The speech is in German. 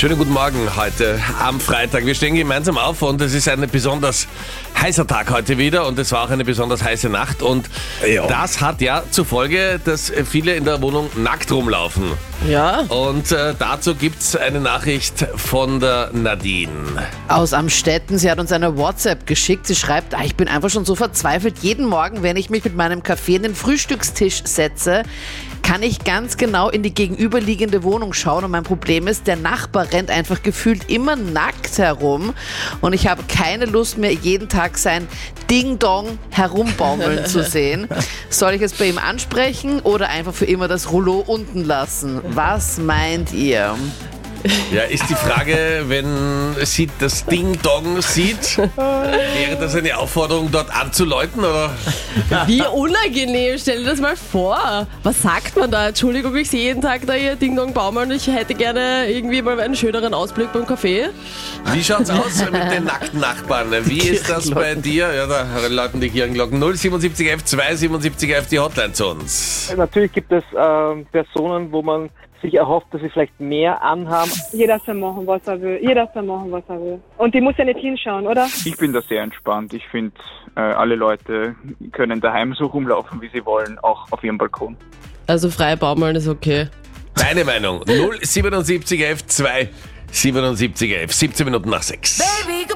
Schönen guten Morgen heute am Freitag. Wir stehen gemeinsam auf und es ist ein besonders heißer Tag heute wieder und es war auch eine besonders heiße Nacht und das hat ja zur Folge, dass viele in der Wohnung nackt rumlaufen. Ja. Und dazu gibt's eine Nachricht von der Nadine. Aus Amstetten, sie hat uns eine WhatsApp geschickt. Sie schreibt, ich bin einfach schon so verzweifelt. Jeden Morgen, wenn ich mich mit meinem Kaffee an den Frühstückstisch setze, kann ich ganz genau in die gegenüberliegende Wohnung schauen. Und mein Problem ist, der Nachbar rennt einfach gefühlt immer nackt herum. Und ich habe keine Lust mehr, jeden Tag sein Ding-Dong herumbaumeln zu sehen. Soll ich es bei ihm ansprechen oder einfach für immer das Rouleau unten lassen? Was meint ihr? Ja, ist die Frage, wenn sie das Ding-Dong sieht, wäre das eine Aufforderung, dort anzuläuten, oder? Wie unangenehm, stell dir das mal vor. Was sagt man da? Entschuldigung, ich sehe jeden Tag da ihr Ding-Dong baumeln und ich hätte gerne irgendwie mal einen schöneren Ausblick beim Café. Wie schaut's aus mit den nackten Nachbarn? Wie ist das bei dir? Ja, da läuten die Kirchenglocken. 07711 27711 die Hotline zu uns. Natürlich gibt es Personen, wo man sich erhofft, dass sie vielleicht mehr anhaben. Jeder soll machen, was er will. Und die muss ja nicht hinschauen, oder? Ich bin da sehr entspannt. Ich finde, alle Leute können daheim so rumlaufen, wie sie wollen, auch auf ihrem Balkon. Also frei baumeln ist okay. Deine Meinung? 07711 27711 17 Minuten nach 6.